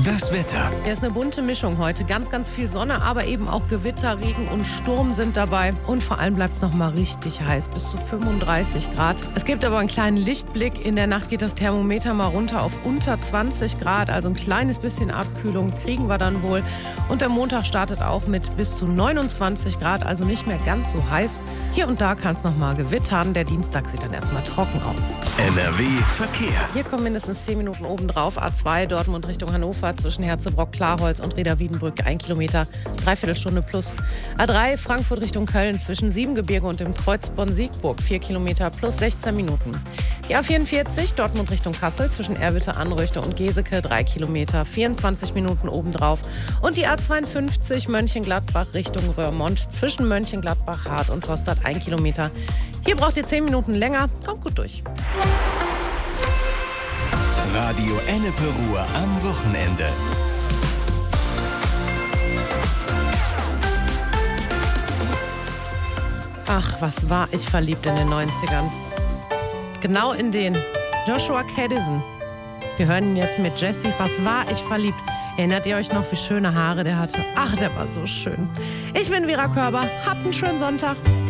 Das Wetter. Ja, ist eine bunte Mischung heute. Ganz, ganz viel Sonne, aber eben auch Gewitter, Regen und Sturm sind dabei. Und vor allem bleibt es noch mal richtig heiß, bis zu 35 Grad. Es gibt aber einen kleinen Lichtblick. In der Nacht geht das Thermometer mal runter auf unter 20 Grad. Also ein kleines bisschen Abkühlung kriegen wir dann wohl. Und der Montag startet auch mit bis zu 29 Grad, also nicht mehr ganz so heiß. Hier und da kann es noch mal gewittern. Der Dienstag sieht dann erstmal trocken aus. NRW Verkehr. Hier kommen mindestens 10 Minuten obendrauf. A2 Dortmund Richtung Hannover zwischen Herzebrock-Klarholz und Reda-Wiedenbrück 1 Kilometer, Dreiviertelstunde plus. A3 Frankfurt Richtung Köln zwischen Siebengebirge und dem Kreuz Bonn-Siegburg 4 Kilometer plus 16 Minuten. Die A44 Dortmund Richtung Kassel zwischen Erwitte-Anröchte und Geseke 3 Kilometer, 24 Minuten obendrauf. Und die A52 Mönchengladbach Richtung Röhrmond zwischen Mönchengladbach, Hart und Poststadt 1 Kilometer. Hier braucht ihr 10 Minuten länger, kommt gut durch. Radio Ennepe-Ruhr am Wochenende. Ach, was war ich verliebt in den 90ern. Genau in den. Joshua Caddison. Wir hören ihn jetzt mit Jessie. Was war ich verliebt? Erinnert ihr euch noch, wie schöne Haare der hatte? Ach, der war so schön. Ich bin Vera Körber. Habt einen schönen Sonntag.